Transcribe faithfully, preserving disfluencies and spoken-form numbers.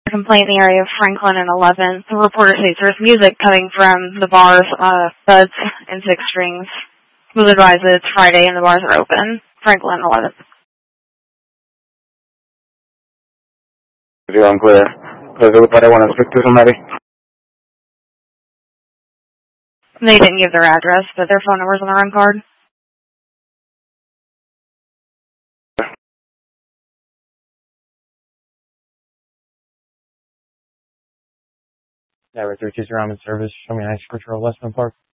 complaint in the area of Franklin and eleventh. The reporter states there's music coming from the bars, uh, Buds and Six Strings. We'll advise that it's Friday and the bars are open. Franklin and eleventh. I'm clear. I want to speak to somebody. They didn't give their address, but their phone number's on their own card. Yeah, right there, Kiss Ramen Service. Show me an ice patrol, Westman Park.